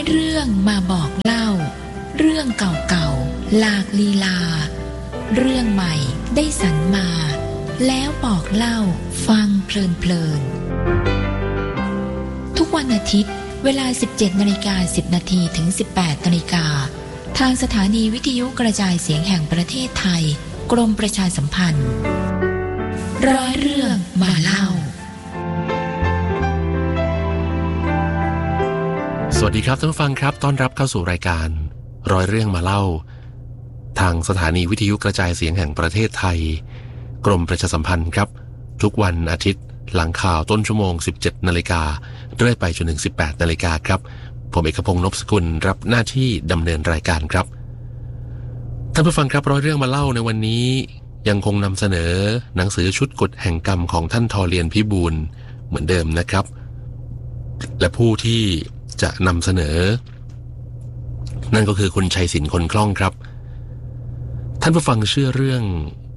เรื่องมาบอกเล่าเรื่องเก่าๆหลากลีลาเรื่องใหม่ได้สรรมาแล้วบอกเล่าฟังเพลินๆทุกวันอาทิตย์เวลา 17:10 นาทีถึง 18:00 น.ทางสถานีวิทยุกระจายเสียงแห่งประเทศไทยกรมประชาสัมพันธ์ร้อยเรื่องมาเล่าสวัสดีครับท่านผู้ฟังครับต้อนรับเข้าสู่รายการร้อยเรื่องมาเล่าทางสถานีวิทยุกระจายเสียงแห่งประเทศไทยกรมประชาสัมพันธ์ครับทุกวันอาทิตย์หลังข่าวต้นชั่วโมง 17:00 น.เรื่อยไปจนถึง 18:00 น.ครับผมเอกพงษ์ นพสกุลรับหน้าที่ดำเนินรายการครับท่านผู้ฟังครับร้อยเรื่องมาเล่าในวันนี้ยังคงนำเสนอหนังสือชุดกฎแห่งกรรมของท่านทอเลียนพิบูลเหมือนเดิมนะครับและผู้ที่จะนำเสนอนั่นก็คือคุณชัยศิลป์คนคล่องครับท่านผู้ฟังเชื่อเรื่อง